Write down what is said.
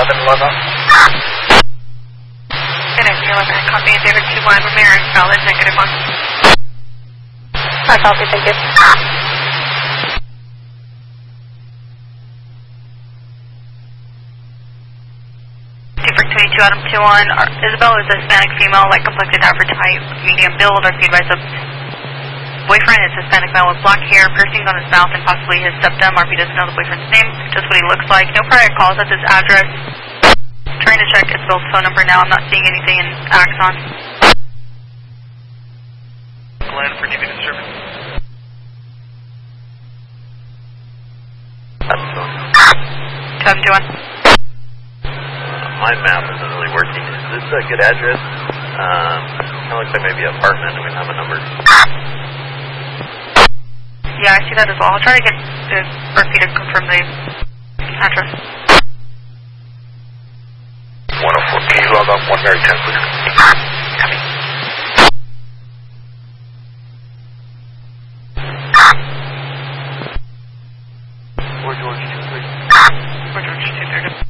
11, log off. Energy 11, copy, David 2-1, Ramirez, valid, -1. I copy, thank you. Super 22, Adam 2-1, Isabel is a Hispanic female, light complected, average height, medium build, RC advised of boyfriend is Hispanic male with black hair, piercings on his mouth and possibly his septum. RP doesn't know the boyfriend's name, just what he looks like. No prior calls at this address. Trying to check Isabel's phone number now. I'm not seeing anything in Axon. Glenn for DB disturbance. That's 2-1. My map isn't really working. Is this a good address? Kind of looks like maybe an apartment. We don't have a number. Yeah, I see that as well. I'll try to get the RP to confirm the address. 104, can you log off 1 Mary 10, please? Copy. Or George 230. Or George 230.